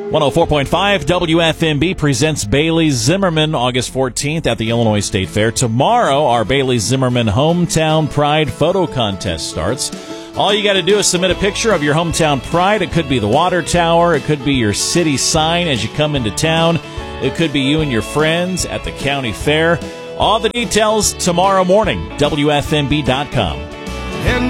104.5 WFMB presents Bailey Zimmerman August 14th at the Illinois State Fair. Tomorrow, our Bailey Zimmerman Hometown Pride Photo Contest starts. All you got to do is submit a picture of your hometown pride. It could be the water tower. It could be your city sign as you come into town. It could be you and your friends at the county fair. All the details tomorrow morning, WFMB.com.